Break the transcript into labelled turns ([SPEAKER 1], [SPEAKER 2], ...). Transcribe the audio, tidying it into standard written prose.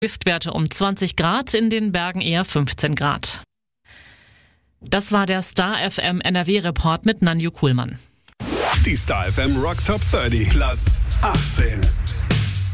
[SPEAKER 1] Höchstwerte um 20 Grad, in den Bergen eher 15 Grad. Das war der Star FM NRW-Report mit Nanju Kuhlmann.
[SPEAKER 2] Die Star FM Rock Top 30, Platz 18.